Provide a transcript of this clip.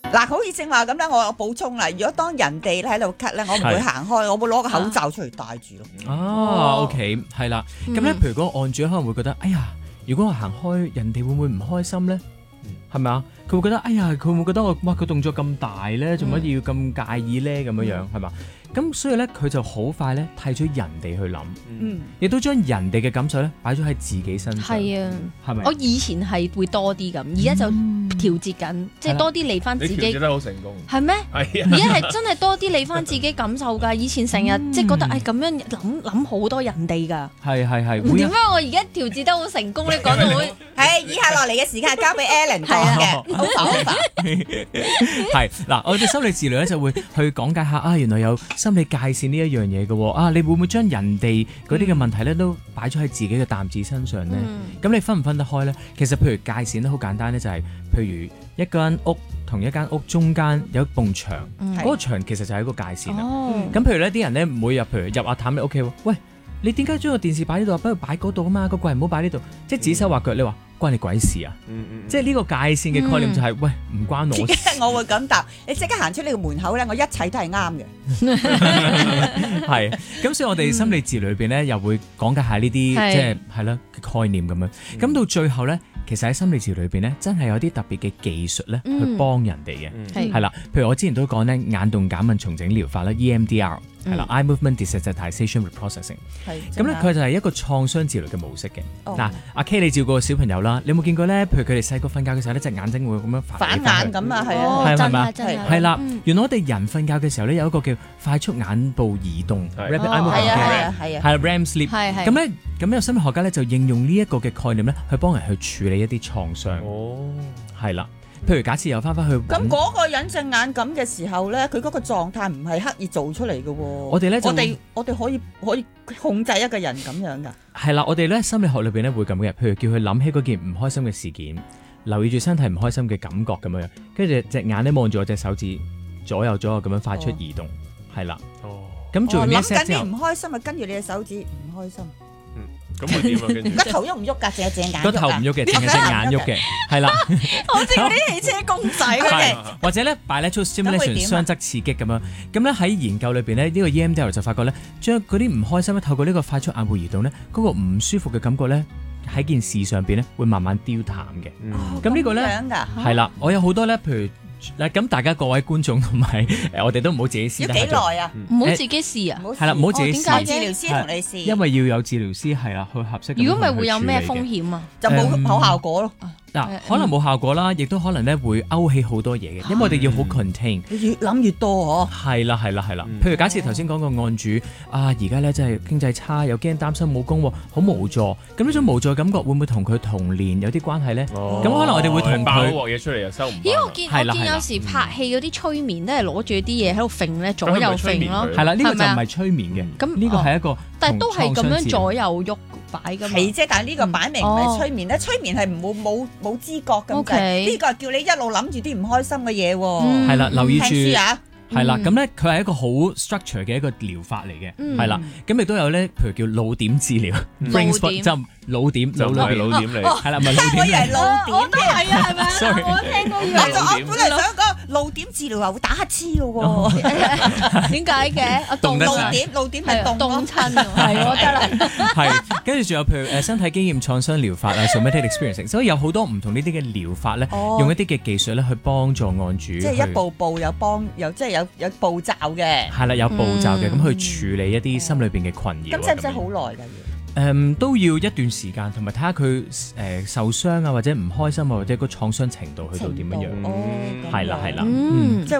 嗱，好似正話咁啦，我補充啦。如果當人哋咧喺度咳咧，我唔會行開，我會攞個口罩出嚟戴住咯。 OK， 係啦。咁咧，譬如嗰個案主可能會覺得，哎呀，如果我行開，人哋會唔會唔開心咧？係咪啊？佢會覺得，哎呀，佢會唔會覺得哇，佢動作咁大咧，做乜要咁介意咧？咁樣係嘛？咁所以咧，佢就好快咧替咗人哋去諗，亦都將人哋嘅感受咧擺咗喺自己身上。 係啊， 係咪？ 我以前係會多啲咁，而家就調節緊，即係多啲理翻自己。 你調節得好成功。 係咩？ 係啊。 而家係真係多啲理翻自己感受㗎。以前成日即係覺得咁樣諗好多人哋㗎。 係。 點解我而家調節得好成功咧？講到會係以下落嚟嘅時間交俾 Ellen 講嘅，好煩。 係嗱，我哋心理治療咧就會去講解下啊，原來有心理界線呢一樣嘢嘅喎啊，你會唔會將人哋嗰啲嘅問題咧都擺咗喺自己嘅擔子身上咧？咁你分唔分得開咧？其實譬如界線都好簡單咧，就係譬如一間屋同一間屋中間有一埲牆，嗰個牆其實就係一個界線啦。咁譬如呢啲人咧唔會譬如入阿譚你屋企喎，喂，你點解將個電視擺呢度？不如擺嗰度啊嘛，個櫃唔好擺呢度，即係指手畫腳。你話關你鬼事啊？即係呢個界線嘅概念就係喂，唔關我事。 我會咁答，你即刻行出呢個門口咧，我一切都係啱嘅。 係，咁所以我哋心理治療裏邊咧，又會講解下呢啲即係係啦概念咁樣。咁到最後咧，其實喺心理治療裏邊咧，真係有啲特別嘅技術咧，去幫人哋嘅。係啦，譬如我之前都講咧，眼動減敏重整療法啦 EMDR。係啦 ，eye movement desensitization reprocessing。咁咧，佢就係一個創傷治療嘅模式嘅。嗱，阿 K 你照顧小朋友啦，你有冇見過咧？譬如佢哋細個瞓覺嘅時候咧，隻眼睛會咁樣反眼咁啊，係啊， 係咪啊？係啦，原來我哋人瞓覺嘅時候咧，有一個叫快速眼部移動 rapid eye movement 係 REM sleep。咁咧，咁有心理學家咧就應用呢一個嘅概念咧，去幫人去處理一啲創傷。係啦。譬如假設又翻去咁嗰個人隻眼咁嘅時候咧，佢嗰個狀態唔係刻意做出嚟嘅喎。我哋可以控制一個人咁樣噶。 係啦，我哋咧心理學裏邊咧會咁嘅，譬如叫佢諗起嗰件唔開心嘅事件，留意住身體唔開心嘅感覺咁樣，跟住隻眼咧望住我隻手指左右咁樣快速移動，係啦。咁做完呢 set 之後， 諗緊啲唔開心啊，跟住你隻手指唔開心。 咁會點啊？跟住個頭喐唔喐㗎？淨係隻眼喐。 個頭唔喐嘅，淨係隻眼喐嘅，係啦。 好似嗰啲汽車公仔佢哋。 或者咧 bilateral stimulation 雙側刺激咁樣。咁咧喺研究裏邊咧，呢個 EMDR 就發覺咧，將嗰啲唔開心咧，透過呢個快速眼部移動咧，嗰個唔舒服嘅感覺咧，喺件事上邊咧，會慢慢丟淡嘅。咁呢個咧係啦，我有好多咧，譬如。嗱，咁大家各位觀眾同埋我哋都唔好自己試。 要幾耐啊？ 唔好自己試啊！ 係啦，唔好自己試。 點解治療師同你試？ 因為要有治療師係啦，去合適。 如果咪會有咩風險啊？ 就冇效果咯。 嗱，可能冇效果啦，亦都可能咧會勾起好多嘢嘅，因為我哋要好 contain。 你越諗越多嗬。 係啦。譬如假設頭先講個案主啊，而家咧真係經濟差，又驚擔心冇工，好無助。咁呢種無助感覺會唔會同佢童年有啲關係咧？咁可能我哋會同佢爆鑊嘢出嚟又收唔翻。 咦，我見有時拍戲嗰啲催眠都係攞住啲嘢喺度揈咧，左右揈咯。 係啦，呢個就唔係催眠嘅。咁呢個係一個， 但係都係咁樣左右喐擺㗎嘛。 係啫，但係呢個擺明唔係催眠咧，催眠係冇知覺咁嘅。呢個係叫你一路諗住啲唔開心嘅嘢喎。 係啦，留意住。 聽書啊！ 係啦，咁咧佢係一個好 structure 嘅一個療法嚟嘅，係啦，咁亦都有咧，譬如叫腦點治療 ，brainstorm 就腦點， 就係腦點嚟， 係啦，唔係腦點嚟。 我以為腦點， 我都係啊，係咪？ Sorry 我聽過我本來想講腦點治療又會打乞嗤嘅喎， 點解嘅？ 腦點係凍親，係我得啦。 係，跟住仲有譬如身體經驗創傷療法啊 ，somatic experiencing， 所以有好多唔同呢啲嘅療法咧，用一啲嘅技術咧去幫助案主， 即係一步步有即係有步驟嘅， 係啦，有步驟嘅，咁去處理一啲心裏邊嘅困擾。 咁使唔使好耐㗎？ 都要一段時間，同埋睇下佢受傷啊，或者唔開心啊，或者個創傷程度去到點樣樣。係啦， 即係